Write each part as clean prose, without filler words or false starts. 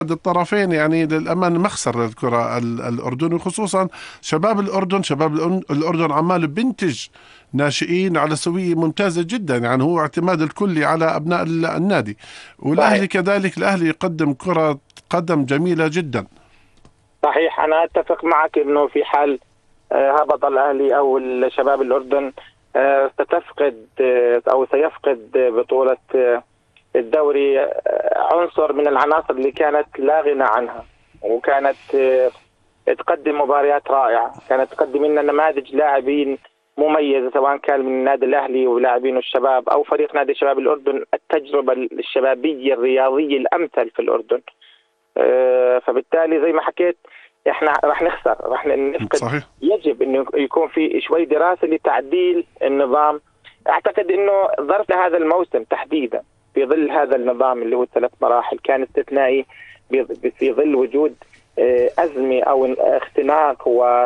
الطرفين يعني للأمانة مخسر للكرة الأردني، خصوصا شباب الأردن. الأردن عمال بنتج ناشئين على سوية ممتازة جدا، يعني هو اعتماد الكلي على أبناء النادي. والأهلي صحيح. كذلك، الأهلي يقدم كرة قدم جميلة جدا. صحيح، أنا أتفق معك إنه في حال هبط الأهلي أو شباب الأردن ستفقد أو سيفقد بطولة الدوري عنصر من العناصر اللي كانت لا غنى عنها، وكانت تقدم مباريات رائعة، كانت تقدم لنا نماذج لاعبين مميزة، سواء كان من النادي الأهلي ولاعبين الشباب أو فريق نادي شباب الأردن، التجربة الشبابية الرياضية الأمثل في الأردن. فبالتالي زي ما حكيت احنا راح نخسر، راح نفقد. صحيح. يجب انه يكون في شوي دراسة لتعديل النظام. اعتقد انه ظرف هذا الموسم تحديدا في ظل هذا النظام اللي هو 3 مراحل كان استثنائي، في ظل وجود أزمة أو اختناق، و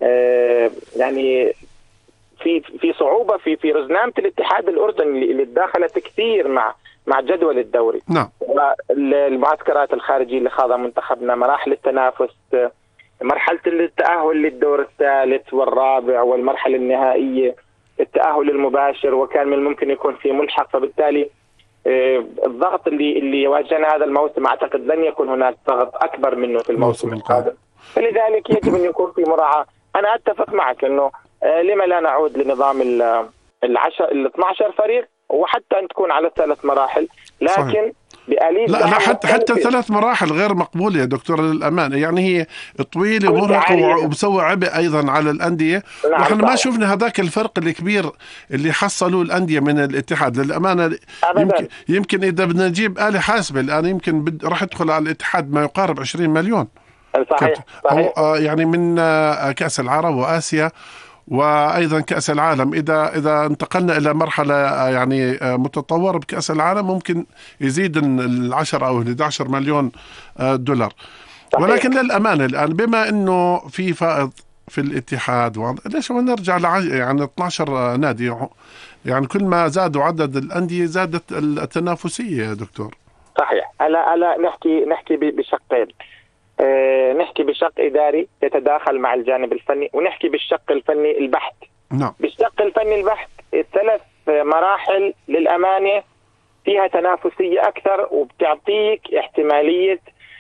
يعني في صعوبة في رزنامة الاتحاد الأردني اللي تداخلت كثير مع جدول الدوري. نعم. والمعسكرات الخارجية اللي خاضها منتخبنا، مراحل التنافس، مرحلة التأهل للدور الثالث والرابع، والمرحلة النهائية التأهل المباشر، وكان من الممكن يكون في ملحق. فبالتالي الضغط اللي واجهنا هذا الموسم أعتقد لن يكون هناك ضغط أكبر منه في الموسم القادم. فلذلك يجب أن يكون في مراعاة. أنا أتفق معك أنه لما لا نعود لنظام ال 12 فريق، وحتى أن تكون على 3 مراحل، لكن صحيح. بآلية لا حتى 3 مراحل غير مقبولة يا دكتور للأمانة، يعني هي طويلة ومرهقة وبسوي عبء أيضا على الأندية. نعم. نحن ما شفنا هذاك الفرق الكبير اللي حصلوه الأندية من الاتحاد للأمانة. يمكن إذا بدنا نجيب آلة حاسبة الآن يمكن راح يدخل على الاتحاد ما يقارب 20 مليون. صحيح. يعني من كأس العرب وآسيا وأيضا كأس العالم. إذا انتقلنا إلى مرحلة يعني متطورة بكأس العالم ممكن يزيد 10 أو 11 مليون دولار. صحيح. ولكن للأمانة الآن بما أنه في فائض في الاتحاد، ليش ما نرجع يعني 12 نادي؟ يعني كل ما زادوا عدد الأندية زادت التنافسية يا دكتور. صحيح. ألا نحكي بشقين. نحكي بشق إداري يتداخل مع الجانب الفني، ونحكي بالشق الفني البحت. نعم. بالشق الفني البحت 3 مراحل للأمانة فيها تنافسية أكثر، وبتعطيك احتمالية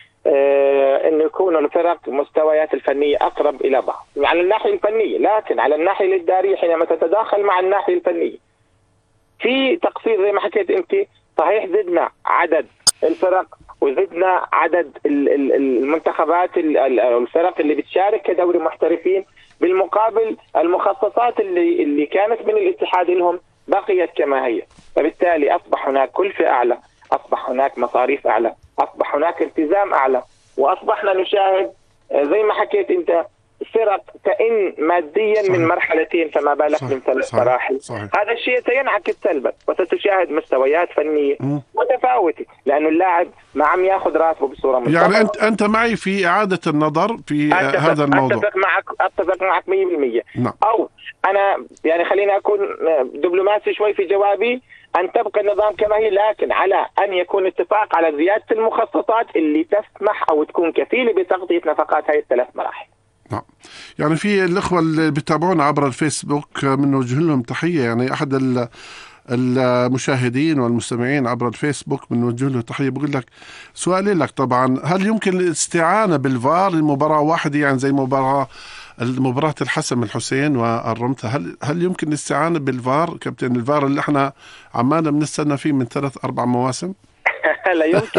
أن يكونوا الفرق مستويات الفنية أقرب إلى بعض على الناحية الفنية. لكن على الناحية الإدارية حينما تتداخل مع الناحية الفنية في تقصير زي ما حكيت أنت. صحيح زدنا عدد الفرق وزدنا عدد المنتخبات الفرق اللي بتشارك كدوري محترفين، بالمقابل المخصصات اللي كانت من الاتحاد لهم بقيت كما هي. فبالتالي أصبح هناك كلفة أعلى، أصبح هناك مصاريف أعلى، أصبح هناك التزام أعلى، وأصبحنا نشاهد زي ما حكيت أنت فرق كأن ماديا. صحيح. من مرحلتين فما بالك من 3 مراحل. هذا الشيء سينعكس سلبا، وستشاهد مستويات فنية متفاوتة، لأنه اللاعب ما عم ياخذ راتبه بصورة مستقرة. يعني أنت معي في إعادة النظر في هذا الموضوع. أتفق معك 100%. نعم. أو أنا يعني خليني أكون دبلوماسي شوي في جوابي، أن تبقى النظام كما هي، لكن على أن يكون اتفاق على زيادة المخصصات اللي تسمح أو تكون كفيلة بتغطية نفقات هاي ال3 مراحل. نعم. يعني في الأخوة اللي بيتابعونا عبر الفيسبوك بنوجه لهم تحية، يعني أحد المشاهدين والمستمعين عبر الفيسبوك بنوجه له تحية، بقول لك سؤالي لك طبعا: هل يمكن الاستعانة بالفار لمباراة واحدة، يعني زي مباراة الحسم الحسين والرمثة؟ هل يمكن الاستعانة بالفار كابتن؟ الفار اللي احنا عمالنا بنستنى فيه من 3-4 مواسم. لا يمكن.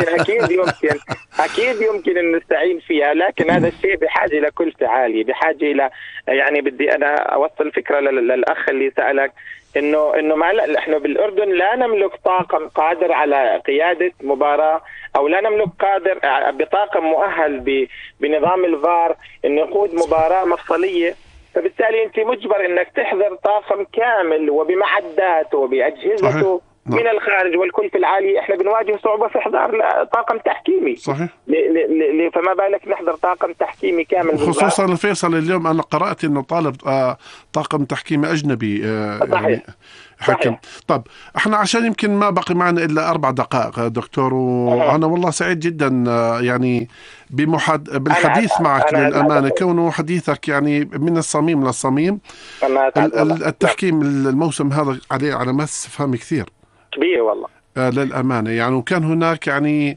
أكيد يمكن أن نستعين فيها، لكن هذا الشيء بحاجة إلى كلفة عالية، بحاجة إلى يعني بدي أنا أوصل فكرة للأخ اللي سألك إنه ما إحنا بالأردن لا نملك طاقم قادر على قيادة مباراة، أو لا نملك قادر بطاقم مؤهل بنظام الفار إنه يقود مباراة مفصلية. فبالتالي أنت مجبر إنك تحضر طاقم كامل وبمعداته وبأجهزته. من الخارج والكلفة العالية احنا بنواجه صعوبة في إحضار طاقم تحكيمي. صحيح. فما بالك نحضر طاقم تحكيمي كامل. خصوصا الفيصل اليوم أنا قرأت إنه طالب طاقم تحكيمي أجنبي يعني حكم. طب احنا عشان يمكن ما بقي معنا إلا 4 دقائق دكتور، وأنا والله سعيد جدا يعني بالحديث معك للأمانة، كونه حديثك يعني من الصميم للصميم. التحكيم الموسم هذا عليه علامات استفهام كثير كبير والله للأمانة يعني. وكان هناك يعني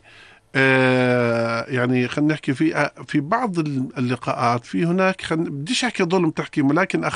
يعني خلينا نحكي في بعض اللقاءات في هناك بديش أحكي ظلم تحكيم، ولكن